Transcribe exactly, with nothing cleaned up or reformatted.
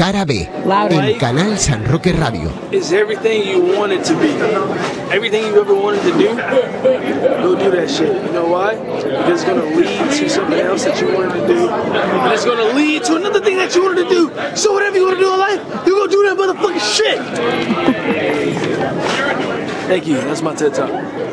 Cara B, en Canal San Roque Radio. Is everything you want it to be. Everything you ever wanted to do, go do that shit. You know why? Because it's going to lead to something else that you wanted to do. And it's going to lead to another thing that you wanted to do. So whatever you want to do in life, you go do that motherfucking shit. Thank you. That's my TED Talk.